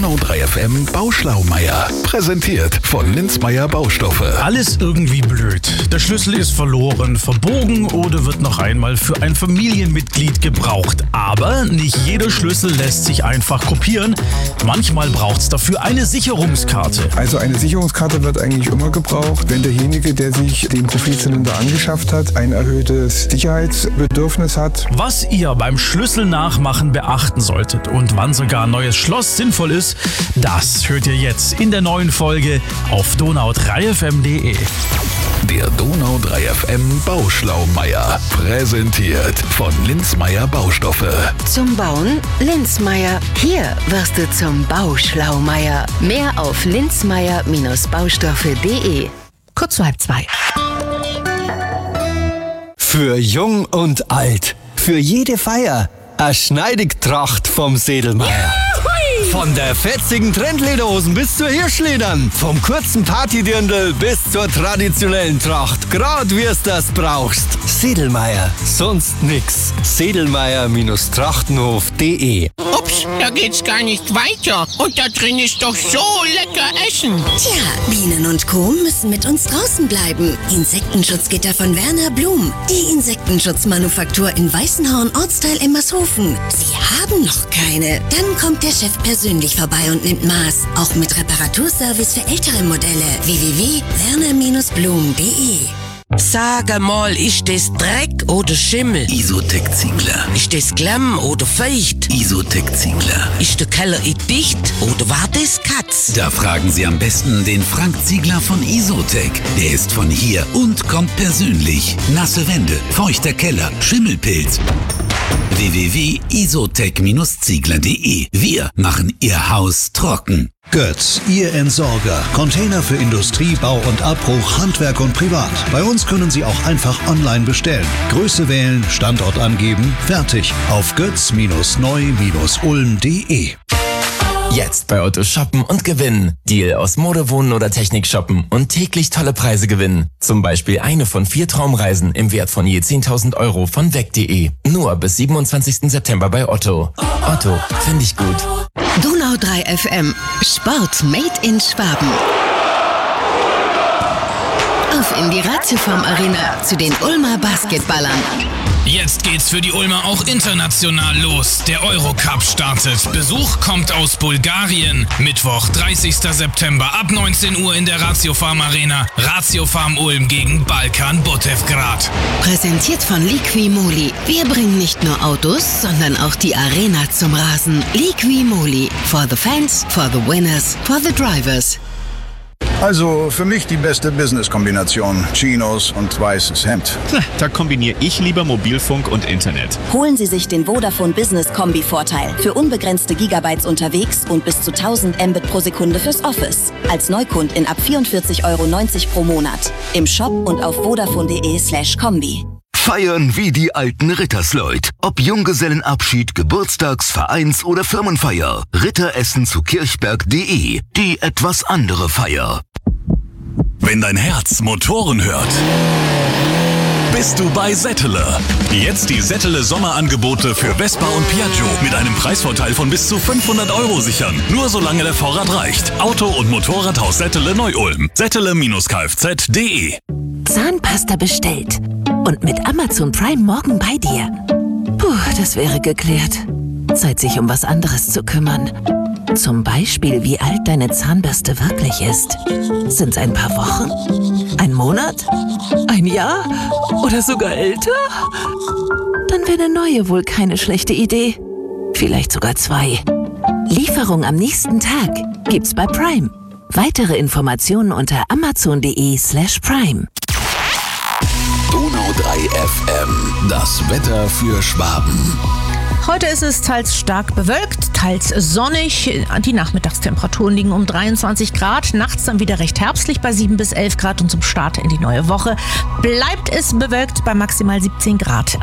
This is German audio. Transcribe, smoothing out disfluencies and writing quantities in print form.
Donau 3 FM Bauschlaumeier. Präsentiert von Linzmeier Baustoffe. Alles irgendwie blöd. Der Schlüssel ist verloren, verbogen oder wird noch einmal für ein Familienmitglied gebraucht. Aber nicht jeder Schlüssel lässt sich einfach kopieren. Manchmal braucht es dafür eine Sicherungskarte. Also eine Sicherungskarte wird eigentlich immer gebraucht, wenn derjenige, der sich den Profilzylinder angeschafft hat, ein erhöhtes Sicherheitsbedürfnis hat. Was ihr beim Schlüssel-Nachmachen beachten solltet und wann sogar ein neues Schloss sinnvoll ist, das hört ihr jetzt in der neuen Folge auf donau3fm.de. Der Donau 3 FM Bauschlaumeier. Präsentiert von Linzmeier Baustoffe. Zum Bauen Linzmeier. Hier wirst du zum Bauschlaumeier. Mehr auf linzmeier-baustoffe.de. Kurz vor 1:30. Für jung und alt, für jede Feier, eine Schneidigtracht vom Sedelmeier. Von der fetzigen Trendlederhosen bis zur Hirschledern, vom kurzen Partydirndl bis zur traditionellen Tracht, grad wie es das brauchst. Sedelmeier, sonst nix. Sedelmeier-trachtenhof.de. Ups, da geht's gar nicht weiter. Und da drin ist doch so lecker Essen. Tja, Bienen und Co. müssen mit uns draußen bleiben. Insektenschutzgitter von Werner Blum. Die Insektenschutzmanufaktur in Weißenhorn, Ortsteil Emmershofen. Sie haben noch keine? Dann kommt der Chef persönlich vorbei und nimmt Maß. Auch mit Reparaturservice für ältere Modelle. www.werner-blum.de. Sag mal, ist das Dreck oder Schimmel? Isotec Ziegler. Ist das Klamm oder feucht? Isotec Ziegler. Ist der Keller dicht oder war das Katz? Da fragen Sie am besten den Frank Ziegler von Isotec. Der ist von hier und kommt persönlich. Nasse Wände, feuchter Keller, Schimmelpilz. www.isotec-ziegler.de. Wir machen Ihr Haus trocken. Götz, Ihr Entsorger. Container für Industrie, Bau und Abbruch, Handwerk und Privat. Bei uns können Sie auch einfach online bestellen. Größe wählen, Standort angeben, fertig. Auf götz-neu-ulm.de. Jetzt bei Otto shoppen und gewinnen. Deal aus Mode, Wohnen oder Technik shoppen und täglich tolle Preise gewinnen. Zum Beispiel eine von 4 Traumreisen im Wert von je 10.000 Euro von weg.de. Nur bis 27. September bei Otto. Otto, finde ich gut. Donau 3 FM. Sport made in Schwaben. Auf in die Ratiofarm Arena zu den Ulmer Basketballern. Jetzt geht's für die Ulmer auch international los. Der Eurocup startet. Besuch kommt aus Bulgarien. Mittwoch, 30. September ab 19 Uhr in der Ratiofarm Arena. Ratiofarm Ulm gegen Balkan Botevgrad. Präsentiert von Liqui-Moly. Wir bringen nicht nur Autos, sondern auch die Arena zum Rasen. Liqui-Moly. For the fans, for the winners, for the drivers. Also für mich die beste Business-Kombination. Chinos und weißes Hemd. Da kombiniere ich lieber Mobilfunk und Internet. Holen Sie sich den Vodafone Business Kombi-Vorteil. Für unbegrenzte Gigabytes unterwegs und bis zu 1000 Mbit pro Sekunde fürs Office. Als Neukundin ab 44,90 Euro pro Monat. Im Shop und auf vodafone.de/kombi. Feiern wie die alten Rittersleut. Ob Junggesellenabschied, Geburtstags-, Vereins- oder Firmenfeier. Ritteressen zu kirchberg.de. Die etwas andere Feier. Wenn dein Herz Motoren hört, bist du bei Settele. Jetzt die Settele Sommerangebote für Vespa und Piaggio mit einem Preisvorteil von bis zu 500 Euro sichern. Nur solange der Vorrat reicht. Auto- und Motorradhaus Settele Neu-Ulm. Settele-kfz.de. Zahnpasta bestellt. Und mit Amazon Prime morgen bei dir. Puh, das wäre geklärt. Zeit, sich um was anderes zu kümmern. Zum Beispiel, wie alt deine Zahnbürste wirklich ist. Sind's ein paar Wochen? Ein Monat? Ein Jahr? Oder sogar älter? Dann wäre eine neue wohl keine schlechte Idee. Vielleicht sogar 2. Lieferung am nächsten Tag gibt's bei Prime. Weitere Informationen unter amazon.de/prime. Donau 3 FM. Das Wetter für Schwaben. Heute ist es teils stark bewölkt, teils sonnig. Die Nachmittagstemperaturen liegen um 23 Grad. Nachts dann wieder recht herbstlich bei 7 bis 11 Grad. Und zum Start in die neue Woche bleibt es bewölkt bei maximal 17 Grad.